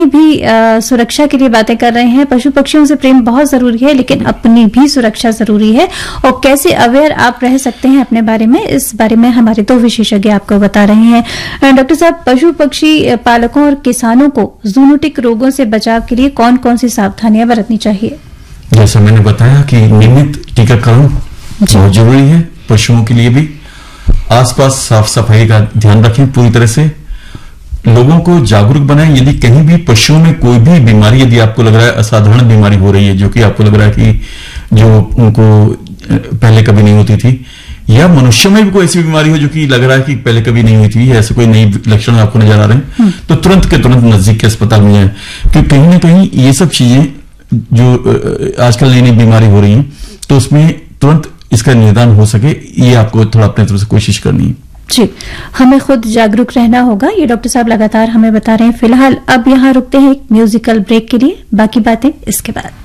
भी सुरक्षा के लिए बातें कर रहे हैं। पशु पक्षियों से प्रेम बहुत जरूरी है, लेकिन अपनी भी सुरक्षा जरूरी है। और कैसे अवेयर आप रह सकते हैं अपने बारे में, इस बारे में हमारे दो विशेषज्ञ आपको बता रहे हैं। डॉक्टर साहब, पशु पक्षी पालकों और किसानों को जूनोटिक रोगों से बचाव के लिए कौन कौन सी सावधानियां बरतनी चाहिए? जैसा मैंने बताया कि नियमित टीकाकरण बहुत जरूरी है पशुओं के लिए भी। आसपास साफ सफाई का ध्यान रखें, पूरी तरह से लोगों को जागरूक बनाएं। यदि कहीं भी पशुओं में कोई भी बीमारी, यदि आपको लग रहा है असाधारण बीमारी हो रही है, जो कि आपको लग रहा है कि जो उनको पहले कभी नहीं होती थी, या मनुष्य में भी कोई ऐसी बीमारी हो जो कि लग रहा है कि पहले कभी नहीं हुई थी, ऐसे कोई नई लक्षण आपको नजर आ रहे हैं, तो तुरंत के तुरंत नजदीक के अस्पताल में जाए। क्योंकि कहीं ना कहीं ये सब चीजें जो आजकल नई नई बीमारी हो रही है, तो उसमें तुरंत इसका निदान हो सके, ये आपको थोड़ा अपने तरफ से कोशिश करनी है। जी, हमें खुद जागरूक रहना होगा, ये डॉक्टर साहब लगातार हमें बता रहे हैं। फिलहाल अब यहाँ रुकते हैं एक म्यूजिकल ब्रेक के लिए, बाकी बातें इसके बाद।